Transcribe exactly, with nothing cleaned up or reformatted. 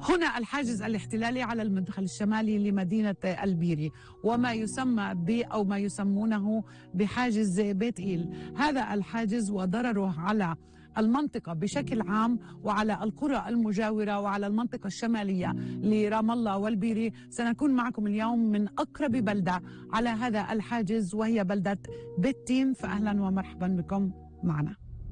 هنا الحاجز الاحتلالي على المدخل الشمالي لمدينة البيري، وما يسمى ب أو ما يسمونه بحاجز بيت إيل. هذا الحاجز وضرره على المنطقة بشكل عام وعلى القرى المجاورة وعلى المنطقة الشمالية لرام الله والبيري. سنكون معكم اليوم من أقرب بلدة على هذا الحاجز وهي بلدة بيت تيم، فأهلا ومرحبا بكم معنا.